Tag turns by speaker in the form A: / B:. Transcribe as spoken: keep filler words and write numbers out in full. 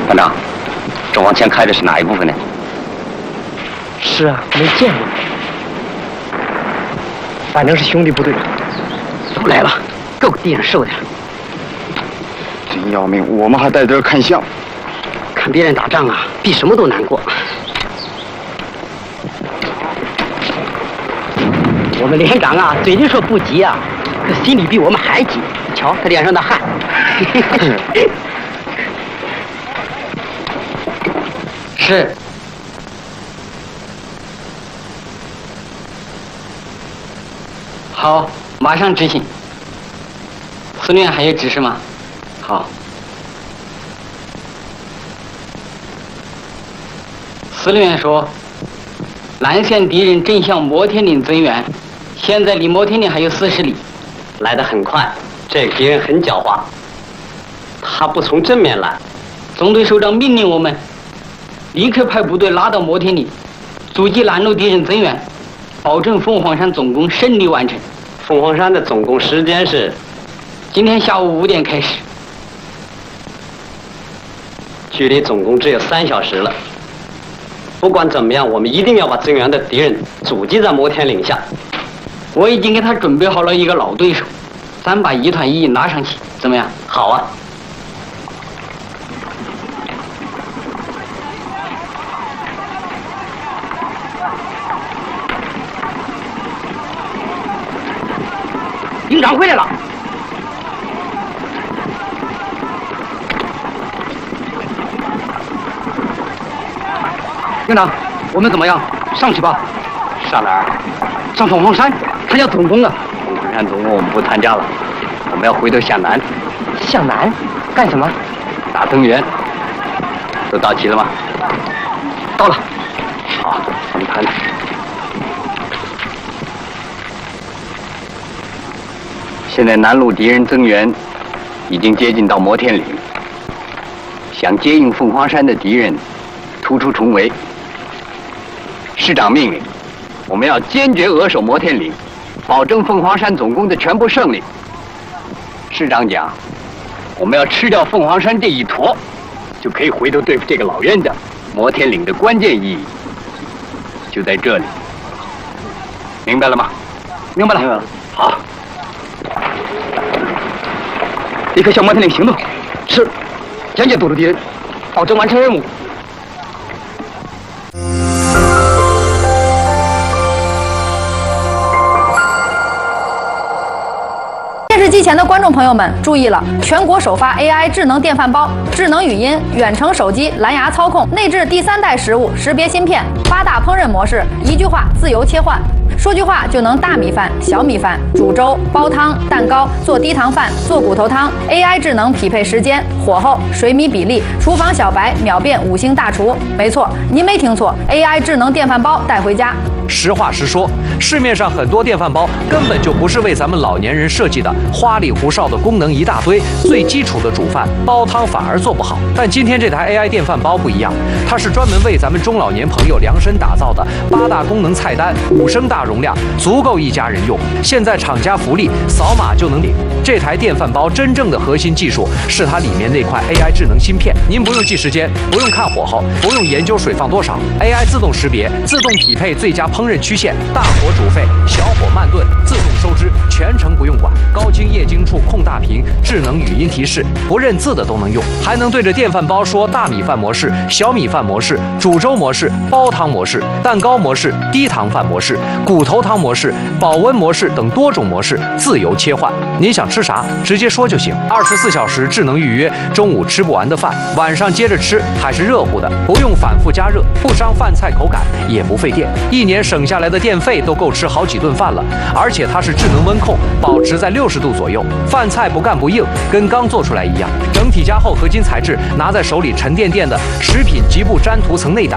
A: 团长，这往前开的是哪一部分呢？
B: 是啊，没见过，反正是兄弟部队。
C: 都来了，够敌人受的了。
D: 真要命！我们还在这儿看相，
C: 看别人打仗啊，比什么都难过。我们连长啊，嘴里说不急啊，可心里比我们还急。瞧他脸上的汗。
E: 是。好，马上执行。司令员还有指示吗？好。司令员说，蓝线敌人正向摩天岭增援，现在离摩天岭还有四十里。
C: 来得很快，这个敌人很狡猾，他不从正面来。
E: 总队首长命令我们立刻派部队拉到摩天岭，阻击拦路敌人增援，保证凤凰山总攻顺利完成。
C: 凤凰山的总攻时间是
E: 今天下午五点开始，
C: 距离总攻只有三小时了。不管怎么样，我们一定要把增援的敌人阻击在摩天岭下。
E: 我已经给他准备好了一个老对手，咱把一团一拿上去，怎么样？
C: 好啊。
B: 营长回来了。营长，我们怎么样？上去吧。
A: 上哪儿？
B: 上凤凰山，他要总攻啊。
A: 凤凰山总攻我们不参加了，我们要回头向南。
B: 向南？干什么？
A: 打增援。都到齐了吗？
B: 到了。
A: 好，我们看。现在南路敌人增援已经接近到摩天岭，想接应凤凰山的敌人突出重围。师长命令，我们要坚决扼守摩天岭，保证凤凰山总攻的全部胜利。师长讲，我们要吃掉凤凰山这一坨，就可以回头对付这个老冤家。摩天岭的关键意义就在这里，明白了吗？
B: 明白了，明白了。
A: 好。
B: 立刻向摩天岭行动。是，坚决堵住敌人，保证完成任务。
F: 电视机前的观众朋友们注意了，全国首发 A I 智能电饭煲，智能语音、远程手机、蓝牙操控，内置第三代食物识别芯片，八大烹饪模式，一句话自由切换。说句话就能大米饭、小米饭、煮粥、煲汤、蛋糕、做低糖饭、做骨头汤。A I 智能匹配时间、火候、水米比例，厨房小白秒变五星大厨。没错，您没听错 ，A I 智能电饭煲带回家。
G: 实话实说，市面上很多电饭煲根本就不是为咱们老年人设计的，花里胡哨的功能一大堆，最基础的煮饭煲汤反而做不好。但今天这台 A I 电饭煲不一样，它是专门为咱们中老年朋友量身打造的，八大功能菜单，五升大容量，足够一家人用。现在厂家福利，扫码就能领。这台电饭煲真正的核心技术是它里面那块 A I 智能芯片，您不用记时间，不用看火候，不用研究水放多少 ，A I 自动识别，自动匹配最佳烹饪曲线，大火煮沸，小火慢炖，自动收汁，全程不用管。高清液晶触控大屏，智能语音提示，不认字的都能用，还能对着电饭煲说大米饭模式、小米饭模式、煮粥模式、煲汤模式、蛋糕模式、低糖饭模式、骨头汤模式、保温模式等多种模式自由切换。您想吃啥，直接说就行。二十四小时智能预约，中午吃不完的饭，晚上接着吃还是热乎的，不用反复加热，不伤饭菜口感，也不费电。一年省下来的电费都够吃好几顿饭了。而且它是智能温控，保持在六十度左右，饭菜不干不硬，跟刚做出来一样。整体加厚合金材质，拿在手里沉甸甸的，食品极不粘涂层内胆，